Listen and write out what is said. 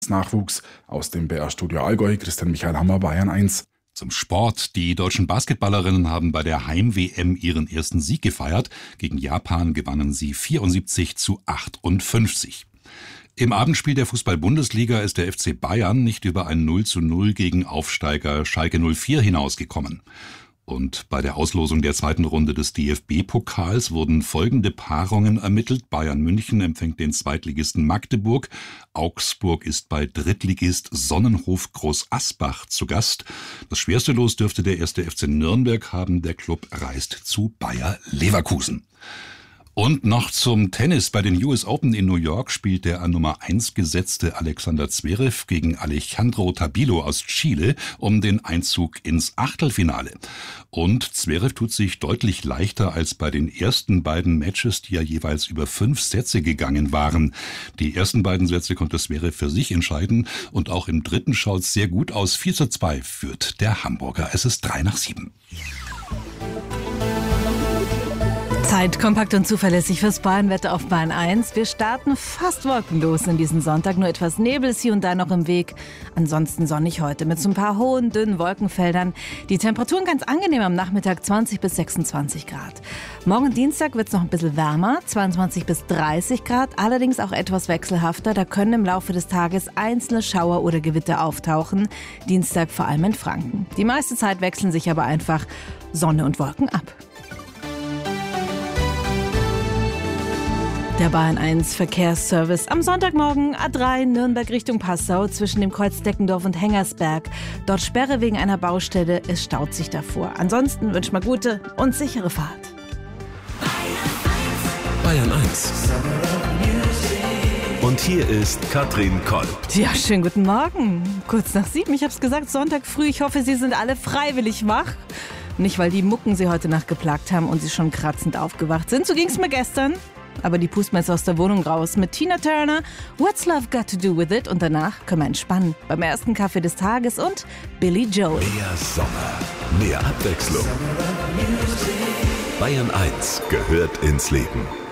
Nachwuchs. Aus dem BR-Studio Allgäu, Christian Michael Hammer, Bayern 1. Zum Sport. Die deutschen Basketballerinnen haben bei der Heim-WM ihren ersten Sieg gefeiert. Gegen Japan gewannen sie 74:58. Im Abendspiel der Fußball-Bundesliga ist der FC Bayern nicht über ein 0:0 gegen Aufsteiger Schalke 04 hinausgekommen. Und bei der Auslosung der zweiten Runde des DFB-Pokals wurden folgende Paarungen ermittelt. Bayern München empfängt den Zweitligisten Magdeburg. Augsburg ist bei Drittligist Sonnenhof Groß Asbach zu Gast. Das schwerste Los dürfte der 1. FC Nürnberg haben. Der Klub reist zu Bayer Leverkusen. Und noch zum Tennis. Bei den US Open in New York spielt der an Nummer 1 gesetzte Alexander Zverev gegen Alejandro Tabilo aus Chile um den Einzug ins Achtelfinale. Und Zverev tut sich deutlich leichter als bei den ersten beiden Matches, die ja jeweils über 5 Sätze gegangen waren. Die ersten beiden Sätze konnte Zverev für sich entscheiden und auch im dritten schaut es sehr gut aus. 4:2 führt der Hamburger. Es ist 6:03. Zeit, kompakt und zuverlässig fürs Bayernwetter auf Bayern 1. Wir starten fast wolkenlos in diesen Sonntag. Nur etwas Nebel ist hier und da noch im Weg. Ansonsten sonnig heute mit so ein paar hohen, dünnen Wolkenfeldern. Die Temperaturen ganz angenehm am Nachmittag 20 bis 26 Grad. Morgen Dienstag wird es noch ein bisschen wärmer, 22 bis 30 Grad. Allerdings auch etwas wechselhafter. Da können im Laufe des Tages einzelne Schauer oder Gewitter auftauchen. Dienstag vor allem in Franken. Die meiste Zeit wechseln sich aber einfach Sonne und Wolken ab. Der Bayern 1 Verkehrsservice am Sonntagmorgen A3 Nürnberg Richtung Passau zwischen dem Kreuz Deckendorf und Hengersberg. Dort Sperre wegen einer Baustelle, es staut sich davor. Ansonsten wünscht man gute und sichere Fahrt. Bayern 1. Und hier ist Katrin Kolb. Ja, schönen guten Morgen. Kurz nach 7, ich hab's gesagt, Sonntag früh. Ich hoffe, Sie sind alle freiwillig wach. Nicht, weil die Mucken Sie heute Nacht geplagt haben und Sie schon kratzend aufgewacht sind. So ging's mir gestern. Aber die pusten wir jetzt aus der Wohnung raus mit Tina Turner, What's Love Got to Do With It? Und danach können wir entspannen beim ersten Kaffee des Tages und Billy Joel. Mehr Sommer, mehr Abwechslung. Bayern 1 gehört ins Leben.